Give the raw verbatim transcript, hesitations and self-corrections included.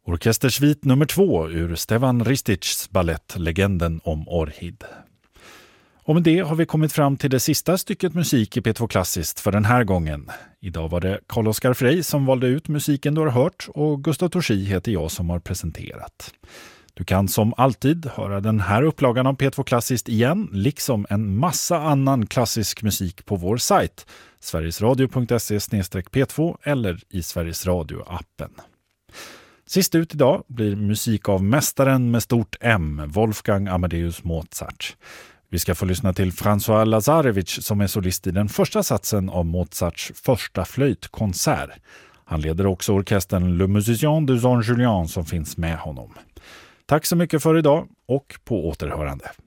Orkestersvit nummer två ur Stevan Ristics ballett Legenden om Orhid. Och med det har vi kommit fram till det sista stycket musik i P två Klassiskt för den här gången. Idag var det Carl-Oskar Frey som valde ut musiken du har hört och Gustav Torsi heter jag som har presenterat. Du kan som alltid höra den här upplagan av P två Klassiskt igen, liksom en massa annan klassisk musik på vår sajt sverigesradio punkt se slash p två eller i Sveriges Radio-appen. Sist ut idag blir musik av mästaren med stort M, Wolfgang Amadeus Mozart. Vi ska få lyssna till François Lazarevich som är solist i den första satsen av Mozarts första flöjtkonsert. Han leder också orkestern Le Musicien de Jean Julien som finns med honom. Tack så mycket för idag och på återhörande.